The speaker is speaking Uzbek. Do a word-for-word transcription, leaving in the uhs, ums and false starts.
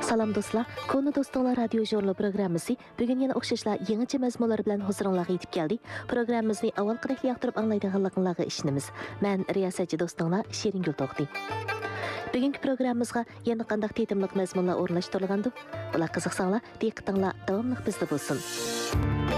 Salam dostlar, Konu Dostlar Radio Jurnalı programmasi bugün yana o'xshashlar yangicha mazmunlar bilan huzuringizga yetib keldi. Programmamizni avvalgidek yoqtirib anglaydiganligingizga ishonamiz. Men riyosatchi do'stinglar Shirin Gulto'xti. Bugungi programmamizga yana qanday tetimliq mazmunlar o'rnashtirilgandi? Bular qiziqsanglar, diqqatinglar davomli bizda bo'lsin.